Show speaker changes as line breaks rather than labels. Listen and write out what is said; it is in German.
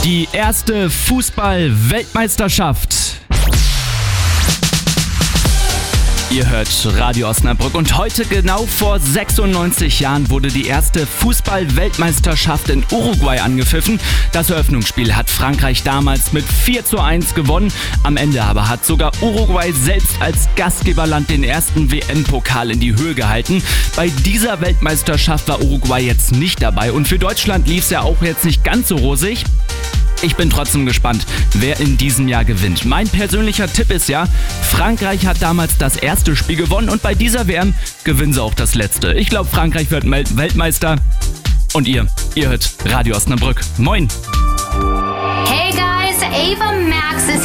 Die erste Fußball-Weltmeisterschaft. Ihr hört Radio Osnabrück und heute genau vor 96 Jahren wurde die erste Fußball-Weltmeisterschaft in Uruguay angepfiffen. Das Eröffnungsspiel hat Frankreich damals mit 4:1 gewonnen. Am Ende aber hat sogar Uruguay selbst als Gastgeberland den ersten WM-Pokal in die Höhe gehalten. Bei dieser Weltmeisterschaft war Uruguay jetzt nicht dabei und für Deutschland lief es ja auch jetzt nicht ganz so rosig. Ich bin trotzdem gespannt, wer in diesem Jahr gewinnt. Mein persönlicher Tipp ist ja, Frankreich hat damals das erste Spiel gewonnen und bei dieser WM gewinnen sie auch das letzte. Ich glaube, Frankreich wird Weltmeister. Und ihr hört Radio Osnabrück. Moin!
Hey guys, Ava Max is